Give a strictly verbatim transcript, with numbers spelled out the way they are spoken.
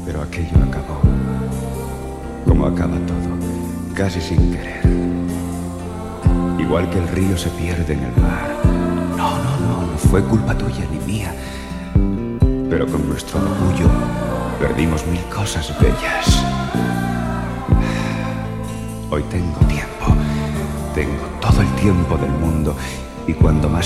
Pero aquello acabó, como acaba todo, casi sin querer. Igual que el río se pierde en el mar. No, no, no, no fue culpa tuya ni mía. Pero con nuestro orgullo perdimos mil cosas bellas. Hoy tengo tiempo, tengo todo el tiempo del mundo. Y cuando más